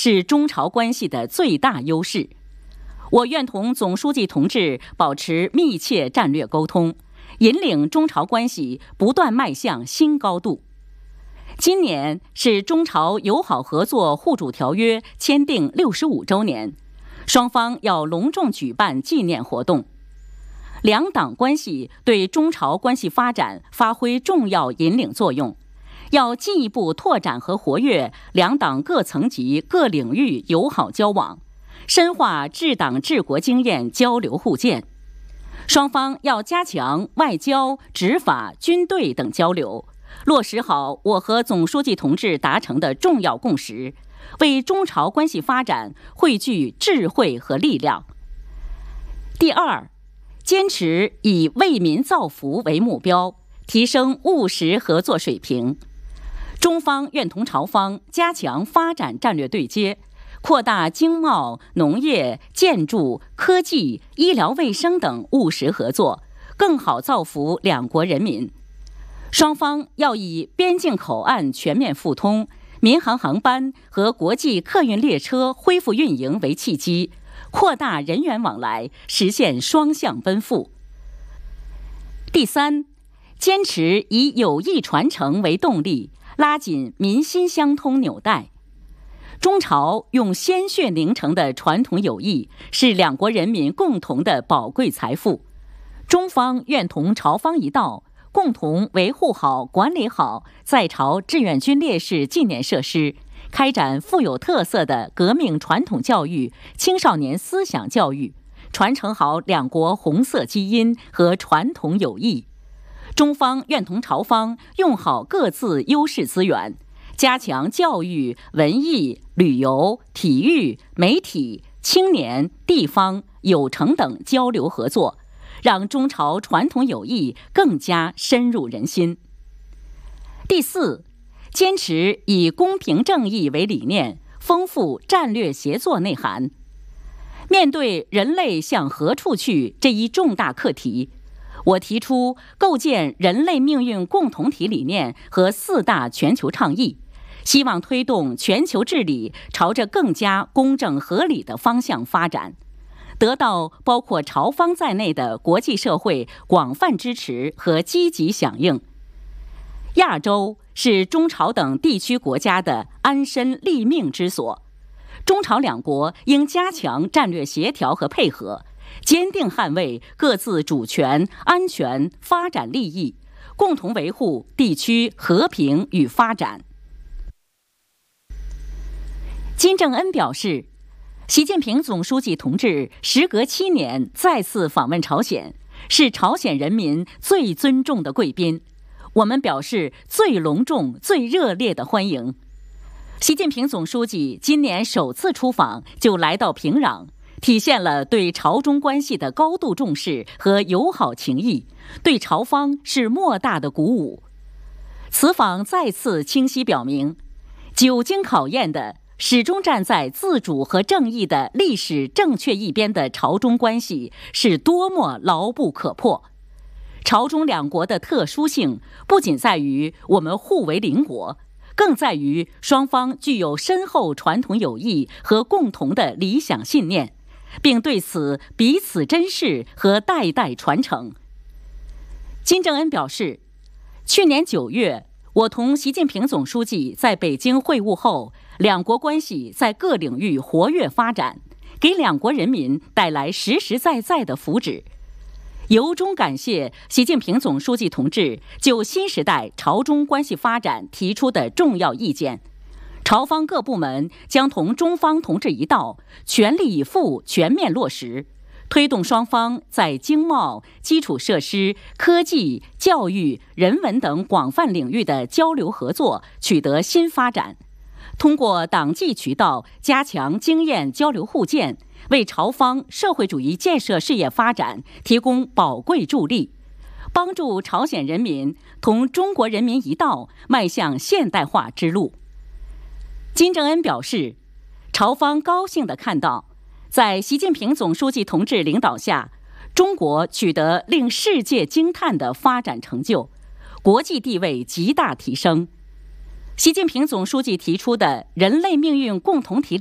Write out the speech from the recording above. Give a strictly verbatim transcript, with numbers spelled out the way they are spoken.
是中朝关系的最大优势。我愿同总书记同志保持密切战略沟通，引领中朝关系不断迈向新高度。今年是中朝友好合作互助条约签订六十五周年，双方要隆重举办纪念活动。两党关系对中朝关系发展发挥重要引领作用，要进一步拓展和活跃两党各层级各领域友好交往，深化治党治国经验交流互鉴。双方要加强外交、执法、军队等交流，落实好我和总书记同志达成的重要共识，为中朝关系发展汇聚智慧和力量。第二，坚持以为民造福为目标，提升务实合作水平。中方愿同朝方加强发展战略对接，扩大经贸、农业、建筑、科技、医疗卫生等务实合作，更好造福两国人民。双方要以边境口岸全面复通、民航航班和国际客运列车恢复运营为契机，扩大人员往来，实现双向奔赴。第三，坚持以友谊传承为动力，拉紧民心相通纽带。中朝用鲜血凝成的传统友谊是两国人民共同的宝贵财富，中方愿同朝方一道，共同维护好、管理好在朝志愿军烈士纪念设施，开展富有特色的革命传统教育、青少年思想教育，传承好两国红色基因和传统友谊。中方愿同朝方用好各自优势资源，加强教育、文艺、旅游、体育、媒体、青年、地方、有成等交流合作，让中朝传统友谊更加深入人心。第四，坚持以公平正义为理念，丰富战略协作内涵。面对人类向何处去这一重大课题，我提出构建人类命运共同体理念和四大全球倡议，希望推动全球治理朝着更加公正合理的方向发展，得到包括朝方在内的国际社会广泛支持和积极响应。亚洲是中朝等地区国家的安身立命之所，中朝两国应加强战略协调和配合，坚定捍卫各自主权、安全、发展利益，共同维护地区和平与发展。金正恩表示，习近平总书记同志时隔七年再次访问朝鲜，是朝鲜人民最尊重的贵宾，我们表示最隆重、最热烈的欢迎。习近平总书记今年首次出访就来到平壤，体现了对朝中关系的高度重视和友好情谊，对朝方是莫大的鼓舞。此访再次清晰表明，久经考验的、始终站在自主和正义的历史正确一边的朝中关系是多么牢不可破。朝中两国的特殊性不仅在于我们互为邻国，更在于双方具有深厚传统友谊和共同的理想信念，并对此彼此珍视和代代传承。金正恩表示，去年九月，我同习近平总书记在北京会晤后，两国关系在各领域活跃发展，给两国人民带来实实在在的福祉。由衷感谢习近平总书记同志就新时代朝中关系发展提出的重要意见，朝方各部门将同中方同志一道，全力以赴全面落实，推动双方在经贸、基础设施、科技、教育、人文等广泛领域的交流合作取得新发展，通过党纪渠道加强经验交流互鉴，为朝方社会主义建设事业发展提供宝贵助力，帮助朝鲜人民同中国人民一道迈向现代化之路。金正恩表示，朝方高兴地看到，在习近平总书记同志领导下，中国取得令世界惊叹的发展成就，国际地位极大提升。习近平总书记提出的人类命运共同体